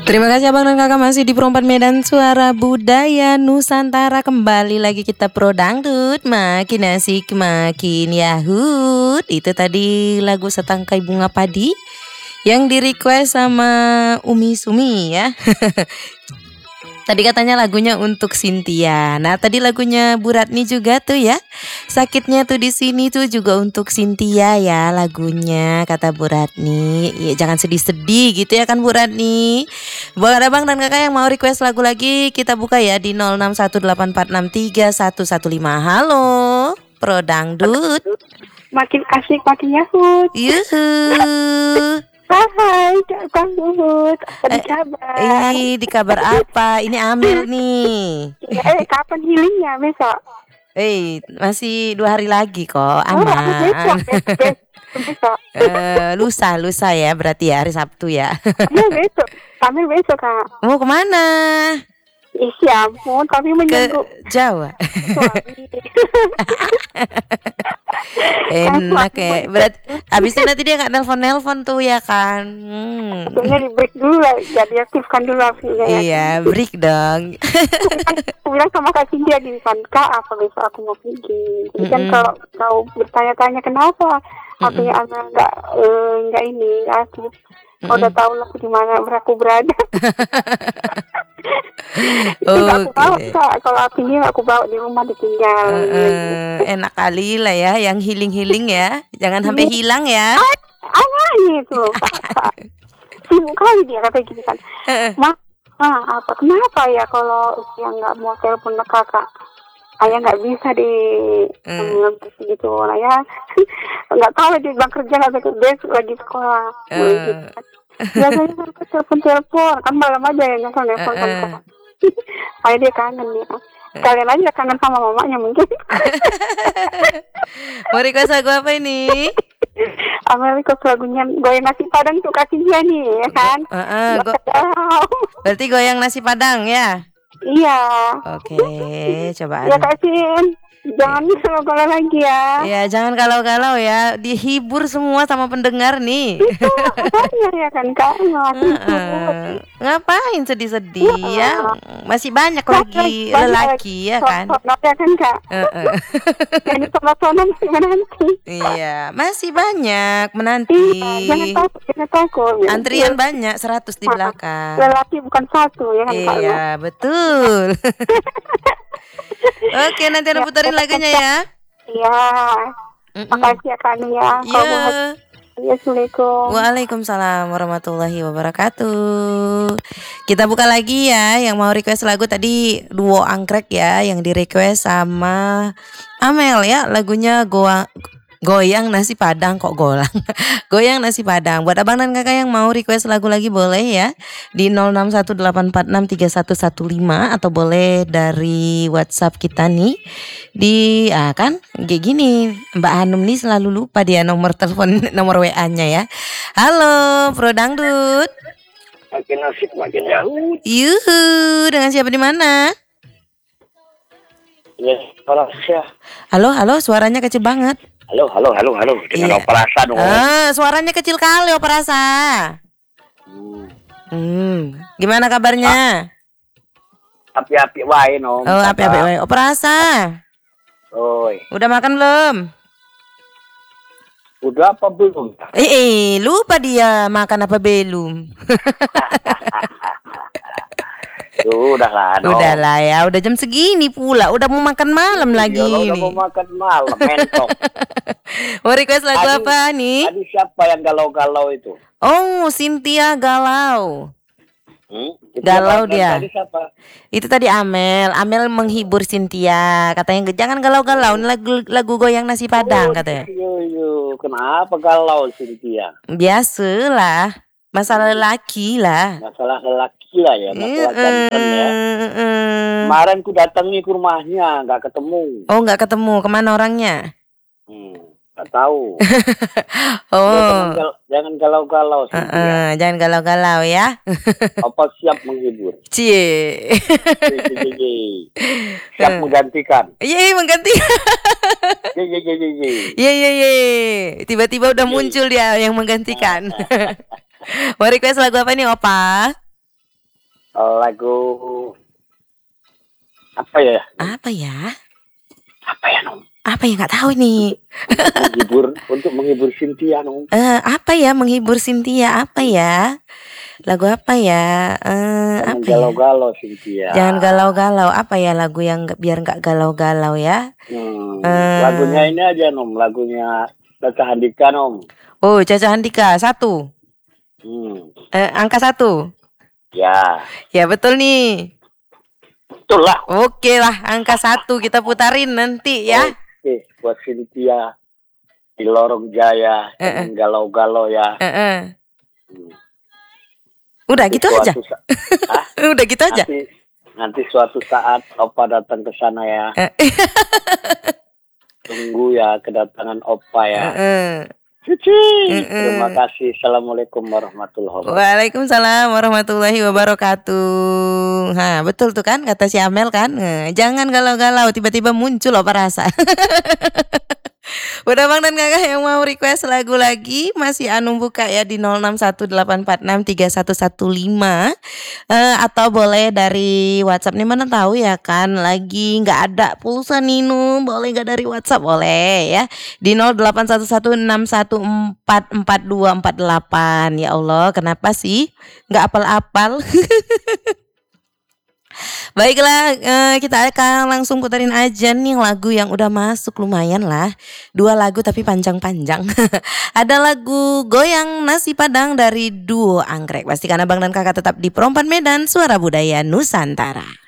Terima kasih abang dan kakak masih di Perempat Medan Suara Budaya Nusantara. Kembali lagi kita pro dangdut, makin asik makin yahut. Itu tadi lagu Setangkai Bunga Padi yang di request sama Umi Sumi ya. Tadi katanya lagunya untuk Cynthia. Nah, tadi lagunya Bu Ratni juga tuh ya. Sakitnya tuh di sini tuh juga untuk Cynthia ya lagunya, kata Bu Ratni. Ya jangan sedih-sedih gitu ya kan Bu Ratni. Buat abang dan kakak yang mau request lagu lagi, kita buka ya di 0618431115. Halo, Pro Dangdut. Makin asik makin yahut. Yuhu. Hai Kak Dangdut, apa kabar? Di kabar apa? Ini Amel nih. Kapan healingnya besok? Masih 2 hari lagi kok, aman. Besok. Lusa ya, berarti ya hari Sabtu ya. Kami besok Kak. Mau kemana? Ya ampun, kami menunggu ke Jawa. Enak ya. Berarti abis itu nanti dia nggak nelpon tuh ya kan. Sebenarnya di break dulu lah, jadi aktifkan dulu apinya ya. Iya, break dong. Aku bilang sama Kak Cynthia gini kan, Kak apa besok aku mau pergi. Jadi kan kalau kau bertanya-tanya kenapa apinya Ana nggak ini aktif. Udah tahu lah di mana aku berada. Aku bawa Kak, kalau apinya aku bawa di rumah ditinggal. Enak kali lah ya, yang healing ya, jangan sampai hilang ya. Itu Kak. Sibuk kali dia kata gini kan. Apa kenapa ya kalau yang nggak mau telepon kakak? Ayah nggak bisa di gitu lah ya. Nggak tahu dia bilang kerja atau besok lagi sekolah. Biasanya kan telepon kan malam aja ya telepon kan. Ayah dia kangen nih. Kalian aja kangen sama mamanya mungkin. Mau request lagu apa ini? Amel request lagunya Goyang Nasi Padang tuh kasih dia nih ya kan. Berarti goyang nasi padang ya? Iya. Oke, coba. Ya kasihin. Jangan galau-galau lagi ya. Ya jangan galau-galau ya. Dihibur semua sama pendengar nih. Itu makanya ya kan Kak. Ngapain sedih-sedih ya? Masih banyak lagi lelaki ya kan. Ya kan Kak. Jadi tonton masih menanti. Iya, masih banyak menanti. Jangan takut. Antrian banyak 100 di belakang. Lelaki bukan satu ya kan Kak. Iya, betul. Oke, nanti Ana puterin lagunya ya. Iya. Makasih ya Kak ya. Iya. Assalamualaikum. Waalaikumsalam warahmatullahi wabarakatuh. Kita buka lagi ya. Yang mau request lagu tadi duo angkrek ya, yang di request sama Amel ya. Lagunya Goyang Nasi Padang, kok golang. Goyang Nasi Padang. Buat abang dan kakak yang mau request lagu lagi boleh ya di 0618463115 atau boleh dari WhatsApp kita nih di kan kayak gini. Mbak Hanum nih selalu lupa dia nomor WA-nya ya. Halo, Pro Dangdut. Makin asik makin yahut. Yuhu, dengan siapa di mana? Ya, Halo, suaranya kecil banget. Halo. Dengan Operasa dong. Suaranya kecil kali Operasa. Gimana kabarnya? Api-api wae no. Oh, api-api wae. Operasa. Oi. Udah makan belum? Udah apa belum? Lupa dia makan apa belum. Udahlah ya, udah jam segini pula. Udah mau makan malam lagi. Udah mau makan malam, mentok. Mau request lagu apa nih? Tadi siapa yang galau-galau itu? Oh, Cynthia galau. Galau dia. Tadi siapa? Itu tadi Amel menghibur Cynthia. Katanya jangan galau-galau, lagu Goyang Nasi Padang katanya. Kenapa galau Cynthia? Biasalah, masalah lelaki lah. Masalah ya, masalah jantan ya. Kemarin ku datangi ke rumahnya, nggak ketemu. Oh, nggak ketemu. Kemana orangnya? Nggak tahu. Jangan galau-galau. Jangan galau-galau ya. Apa siap menghibur? Cie. Siap menggantikan. Iya, menggantikan. Iya. Tiba-tiba udah muncul dia yang menggantikan. Mau request lagu apa nih, Opa? lagu apa ya? Apa ya? Apa ya, Nom? Apa ya, nggak tahu nih. Untuk menghibur Cynthia, Nom. Apa ya menghibur Cynthia? Apa ya? Lagu apa ya? Jangan Apa ya? galau-galau Cynthia. Jangan galau-galau. Apa ya lagu yang biar nggak galau-galau ya? Lagunya ini aja, Nom. Lagunya Caca Handika, Nom. Oh, Caca Handika 1. Angka 1. Ya. Ya betul nih. Betul lah. Oke lah, angka 1 kita putarin nanti ya. Oke, buat Cynthia di Lorong Jaya, jangan galau-galau ya. Udah gitu aja. Udah gitu aja. Nanti suatu saat Opa datang ke sana ya. Tunggu ya kedatangan Opa ya. Cuci. Terima kasih. Assalamualaikum warahmatullahi wabarakatuh. Waalaikumsalam warahmatullahi wabarakatuh. Nah, betul tuh kan kata si Amel kan. Jangan galau-galau, tiba-tiba muncul Opa Rasa. Udah Bang dan Kakak yang mau request lagu lagi masih buka ya di 0618463115 atau boleh dari WhatsApp nih, mana tahu ya kan lagi nggak ada pulsa Nino, boleh nggak dari WhatsApp boleh ya di 081161444248. Ya Allah, kenapa sih nggak apal-apal? Baiklah, kita akan langsung putarin aja nih lagu yang udah masuk lumayan lah. 2 lagu tapi panjang-panjang. Ada lagu Goyang Nasi Padang dari Duo Anggrek. Pastikan Abang dan Kakak tetap di Perempuan Medan, Suara Budaya Nusantara.